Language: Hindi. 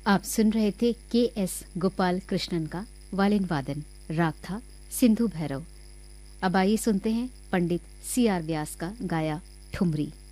आप सुन रहे थे के.एस. गोपाल कृष्णन का वायलिन वादन। राग था सिंधु भैरव। अब आइए सुनते हैं पंडित सी.आर. व्यास का गाया ठुमरी।